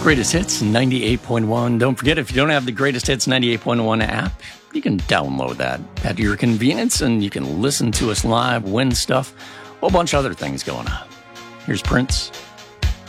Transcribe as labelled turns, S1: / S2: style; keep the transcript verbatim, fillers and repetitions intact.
S1: Greatest Hits ninety-eight point one. Don't forget, if you don't have the Greatest Hits ninety-eight point one app, you can download that at your convenience, and you can listen to us live, win stuff, a whole bunch of other things going on. Here's Prince.